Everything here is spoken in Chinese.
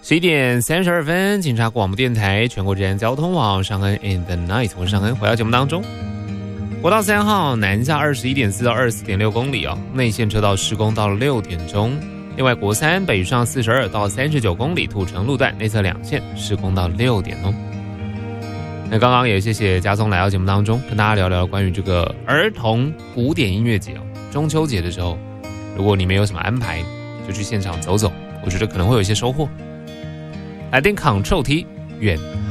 11:32，警察广播电台全国治安交通网上恩 in the night， 我是上恩，回到节目当中。国道3号南下21.4到24.6公里内线车道施工到了6点钟。另外国3北上42到39公里土城路段内侧2线施工到6点哦。那刚刚也谢谢家松来到节目当中，跟大家聊聊关于这个儿童古典音乐节中秋节的时候，如果你们有什么安排，就去现场走走，我觉得可能会有一些收获。来点 Ctrl T 远